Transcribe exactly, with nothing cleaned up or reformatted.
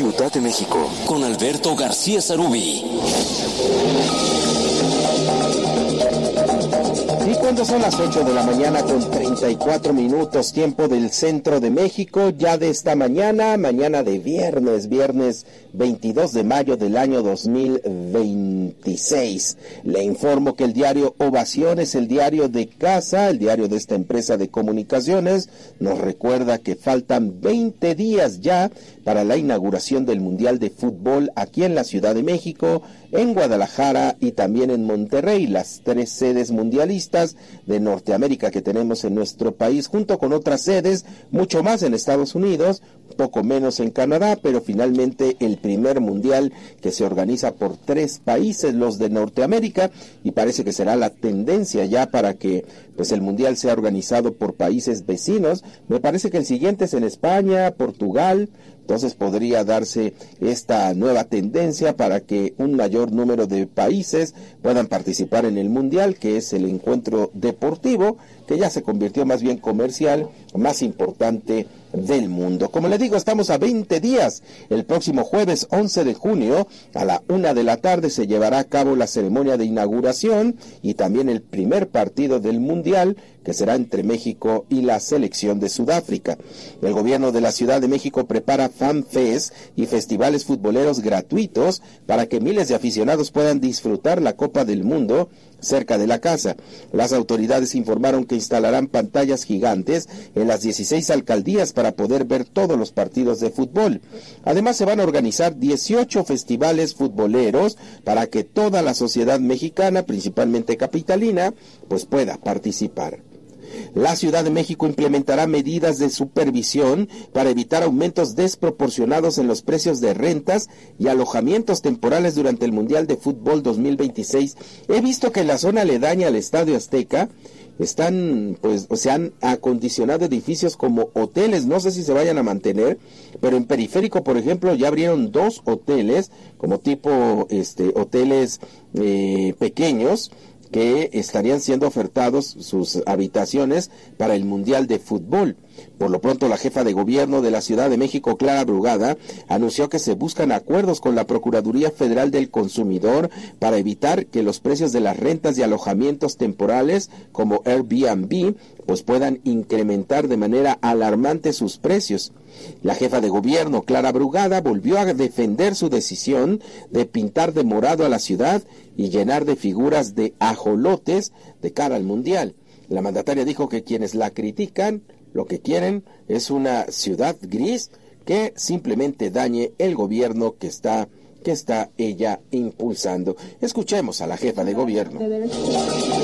Ciudad de México, con Alberto García Sarubi. Y cuando son las ocho de la mañana con treinta y cuatro minutos, tiempo del centro de México, ya de esta mañana, mañana de viernes, viernes veintidós de mayo del año dos mil veintiséis. Le informo que el diario Ovación es el diario de casa, el diario de esta empresa de comunicaciones. Nos recuerda que faltan veinte días ya para la inauguración del Mundial de Fútbol aquí en la Ciudad de México, en Guadalajara y también en Monterrey, las tres sedes mundialistas de Norteamérica que tenemos en nuestro país, junto con otras sedes, mucho más en Estados Unidos, poco menos en Canadá, pero finalmente el primer mundial que se organiza por tres países, los de Norteamérica, y parece que será la tendencia ya para que pues el mundial sea organizado por países vecinos. Me parece que el siguiente es en España, Portugal. Entonces podría darse esta nueva tendencia para que un mayor número de países puedan participar en el Mundial, que es el encuentro deportivo, que ya se convirtió más bien comercial, más importante del mundo. Como le digo, estamos a veinte días. El próximo jueves once de junio, a la una de la tarde, se llevará a cabo la ceremonia de inauguración y también el primer partido del Mundial, que será entre México y la selección de Sudáfrica. El gobierno de la Ciudad de México prepara Fan Fest y festivales futboleros gratuitos para que miles de aficionados puedan disfrutar la Copa del Mundo cerca de la casa. Las autoridades informaron que instalarán pantallas gigantes en las dieciséis alcaldías para poder ver todos los partidos de fútbol. Además, se van a organizar dieciocho festivales futboleros para que toda la sociedad mexicana, principalmente capitalina, pues pueda participar. La Ciudad de México implementará medidas de supervisión para evitar aumentos desproporcionados en los precios de rentas y alojamientos temporales durante el Mundial de Fútbol dos mil veintiséis. He visto que en la zona aledaña al Estadio Azteca están, pues, o se han acondicionado edificios como hoteles, no sé si se vayan a mantener, pero en Periférico, por ejemplo, ya abrieron dos hoteles, como tipo, este, hoteles eh, pequeños, que estarían siendo ofertados sus habitaciones para el Mundial de Fútbol. Por lo pronto, la jefa de gobierno de la Ciudad de México, Clara Brugada, anunció que se buscan acuerdos con la Procuraduría Federal del Consumidor para evitar que los precios de las rentas y alojamientos temporales, como Airbnb, pues puedan incrementar de manera alarmante sus precios. La jefa de gobierno, Clara Brugada, volvió a defender su decisión de pintar de morado a la ciudad y llenar de figuras de ajolotes de cara al Mundial. La mandataria dijo que quienes la critican lo que quieren es una ciudad gris que simplemente dañe el gobierno que está, que está ella impulsando. Escuchemos a la jefa de gobierno.